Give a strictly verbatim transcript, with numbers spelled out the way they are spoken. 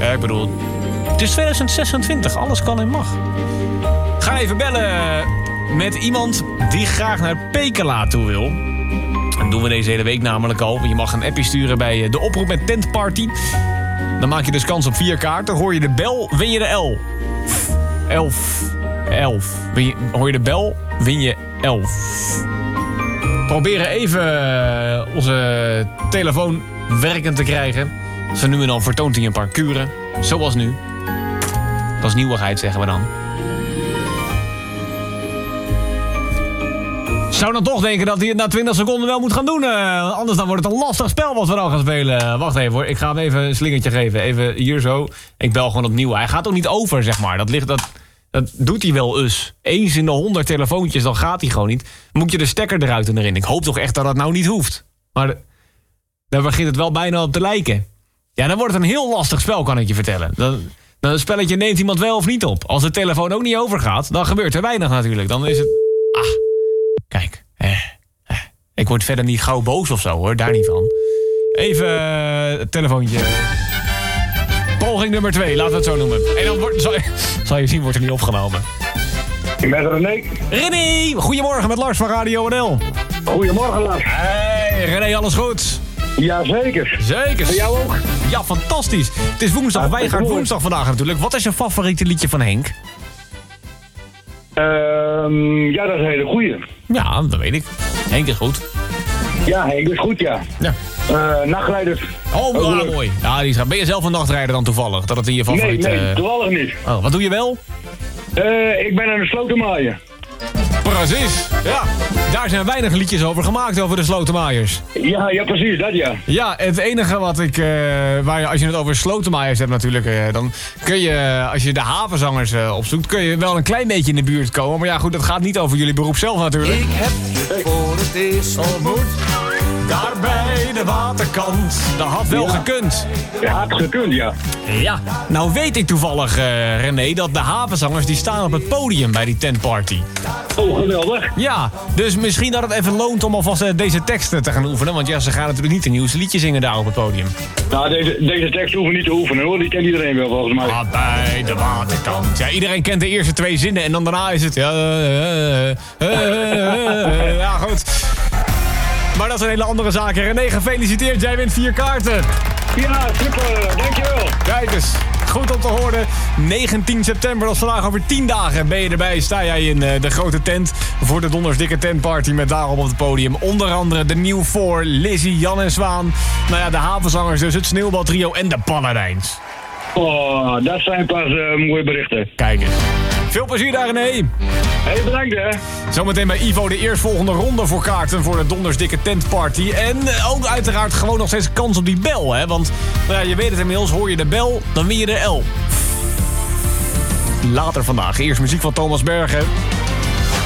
Eh, ik bedoel, het is tweeduizend zesentwintig. Alles kan en mag. Ga even bellen met iemand die graag naar Pekela toe wil. Dat doen we deze hele week namelijk al. Je mag een appje sturen bij de oproep met tentparty. Dan maak je dus kans op vier kaarten. Hoor je de bel, win je de L. Elf. Elf. Win je, hoor je de bel, win je elf. Proberen even onze telefoon werkend te krijgen. Zo nu en dan vertoont hij een paar kuren. Zoals nu. Dat is nieuwigheid, zeggen we dan. Zou dan toch denken dat hij het na twintig seconden wel moet gaan doen. Uh, anders dan wordt het een lastig spel wat we dan gaan spelen. Wacht even hoor, ik ga hem even een slingertje geven. Even hier zo. Ik bel gewoon opnieuw. Hij gaat ook niet over, zeg maar. Dat, ligt, dat, dat doet hij wel eens. Eens in de honderd telefoontjes, dan gaat hij gewoon niet. Moet je de stekker eruit en erin. Ik hoop toch echt dat dat nou niet hoeft. Maar de, daar begint het wel bijna op te lijken. Ja, dan wordt het een heel lastig spel, kan ik je vertellen. Dan, dan een spelletje neemt iemand wel of niet op. Als de telefoon ook niet overgaat, dan gebeurt er weinig natuurlijk. Dan is het... Ah, kijk. Eh, eh. Ik word verder niet gauw boos of zo, hoor. Daar niet van. Even uh, het telefoontje. Poging nummer twee, laten we het zo noemen. En dan wordt, zal, zal je zien, wordt er niet opgenomen. Ik ben René. René, goedemorgen met Lars van Radio N L. Goedemorgen, Lars. Hey, René, alles goed? Jazeker. Zeker. En jou ook? Ja, fantastisch. Het is woensdag, wij gaan woensdag vandaag natuurlijk. Wat is je favoriete liedje van Henk? Um, ja, dat is een hele goeie. Ja, dat weet ik. Henk is goed. Ja, Henk is goed, ja. Ja. Uh, nachtrijder. Oh, oh ah, mooi. Ja, die is, ben je zelf een nachtrijder dan toevallig? Dat het in je favoriete... Nee, nee, toevallig niet. Oh, wat doe je wel? Uh, ik ben aan de slotenmaaien. Precies. Ja, daar zijn weinig liedjes over gemaakt, over de slotenmaaiers. Ja, ja, precies, dat ja. Ja, het enige wat ik... Uh, waar je, als je het over slotenmaaiers hebt natuurlijk... Uh, dan kun je, als je de havenzangers uh, opzoekt... kun je wel een klein beetje in de buurt komen. Maar ja, goed, dat gaat niet over jullie beroep zelf natuurlijk. Ik heb je voor het eerst ontmoet... daar bij de waterkant. Dat had wel ja. gekund. Ja, had gekund, ja. Ja. Nou weet ik toevallig, uh, René, dat de havenzangers... die staan op het podium bij die tentparty. Oh, geweldig. Ja, dus misschien dat het even loont om alvast uh, deze teksten te gaan oefenen. Want ja, ze gaan natuurlijk niet een nieuwste liedje zingen daar op het podium. Nou, deze, deze tekst hoeven niet te oefenen, hoor. Die kent iedereen wel, volgens mij. Ah, bij de waterkant. Ja, iedereen kent de eerste twee zinnen en dan daarna is het... Ja, uh, uh, uh, uh, ja goed. Maar dat is een hele andere zaak. René, gefeliciteerd. Jij wint vier kaarten. Ja, super. Dankjewel. Kijk eens. Goed om te horen. negentien september, dat is vandaag over tien dagen. Ben je erbij, sta jij in uh, de grote tent voor de Dondersdikke Tentparty met daarop op het podium. Onder andere de Nieuw Four, Lizzie, Jan en Zwaan. Nou ja, de havenzangers dus, het Sneeuwbaltrio en de Paladijns. Oh, dat zijn pas uh, mooie berichten. Kijk eens. Veel plezier daar, René. Hey, bedankt hè. Zometeen bij Ivo de eerstvolgende ronde voor kaarten voor de Dondersdikke Tentparty. En ook uiteraard gewoon nog steeds kans op die bel, hè. Want nou ja, je weet het inmiddels, hoor je de bel, dan win je de L. Later vandaag. Eerst muziek van Thomas Bergen.